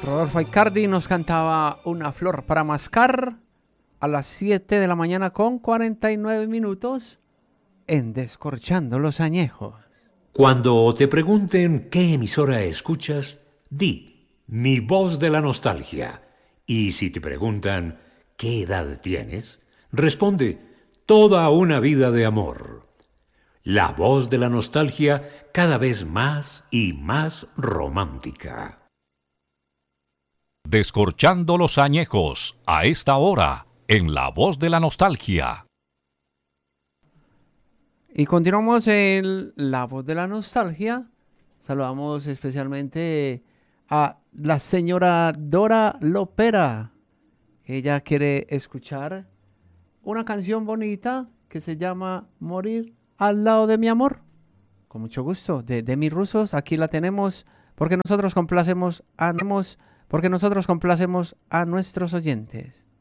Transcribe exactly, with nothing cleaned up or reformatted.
Rodolfo Aicardi nos cantaba Una flor para mascar a las siete de la mañana con cuarenta y nueve minutos en Descorchando los Añejos. Cuando te pregunten qué emisora escuchas, di Mi Voz de la Nostalgia. Y si te preguntan qué edad tienes, responde Toda una vida de amor. La Voz de la Nostalgia, cada vez más y más romántica. Descorchando los Añejos, a esta hora, en La Voz de la Nostalgia. Y continuamos en La Voz de la Nostalgia. Saludamos especialmente a la señora Dora Lopera. Ella quiere escuchar una canción bonita que se llama Morir al lado de mi amor. Con mucho gusto, de Demi Rusos. Aquí la tenemos porque nosotros complacemos a, porque nosotros complacemos a nuestros oyentes.